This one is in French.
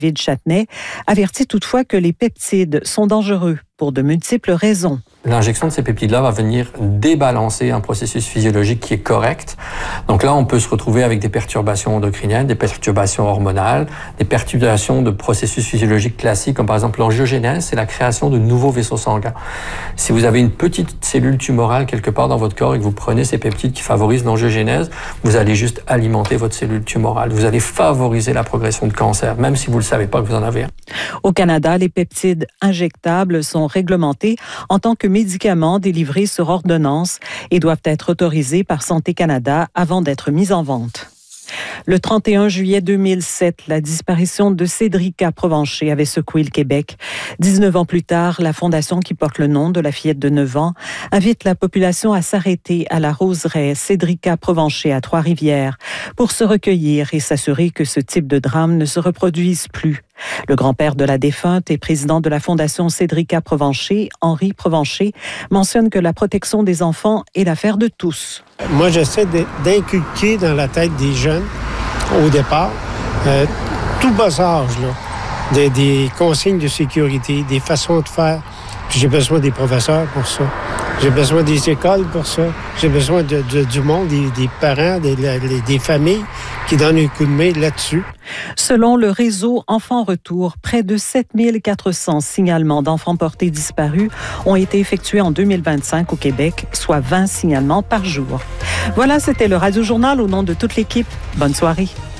David Châtenay avertit toutefois que les peptides sont dangereux pour de multiples raisons. L'injection de ces peptides-là va venir débalancer un processus physiologique qui est correct. Donc là, on peut se retrouver avec des perturbations endocriniennes, des perturbations hormonales, des perturbations de processus physiologiques classiques, comme par exemple l'angiogénèse, c'est la création de nouveaux vaisseaux sanguins. Si vous avez une petite cellule tumorale quelque part dans votre corps et que vous prenez ces peptides qui favorisent l'angiogénèse, vous allez juste alimenter votre cellule tumorale. Vous allez favoriser la progression de cancer, même si vous ne le savez pas que vous en avez un. Au Canada, les peptides injectables sont réglementés en tant que médicaments délivrés sur ordonnance et doivent être autorisés par Santé Canada avant d'être mis en vente. Le 31 juillet 2007, la disparition de Cédrica Provencher avait secoué le Québec. 19 ans plus tard, la fondation qui porte le nom de la fillette de 9 ans invite la population à s'arrêter à la roseraie Cédrica Provencher à Trois-Rivières pour se recueillir et s'assurer que ce type de drame ne se reproduise plus. Le grand-père de la défunte et président de la Fondation Cédrica Provencher, Henri Provencher, mentionne que la protection des enfants est l'affaire de tous. Moi, j'essaie d'inculquer dans la tête des jeunes, au départ, tout bas âge, là, des consignes de sécurité, des façons de faire. Puis j'ai besoin des professeurs pour ça. J'ai besoin des écoles pour ça. J'ai besoin du monde, des parents, des familles qui donnent un coup de main là-dessus. Selon le réseau Enfants Retour, près de 7400 signalements d'enfants portés disparus ont été effectués en 2025 au Québec, soit 20 signalements par jour. Voilà, c'était le Radio Journal au nom de toute l'équipe. Bonne soirée.